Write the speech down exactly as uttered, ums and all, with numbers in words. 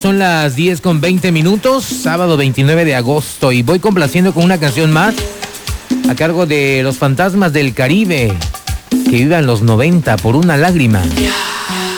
son las diez con veinte minutos, sábado veintinueve de agosto, y voy complaciendo con una canción más a cargo de Los Fantasmas del Caribe, que vivan los noventa por una lágrima.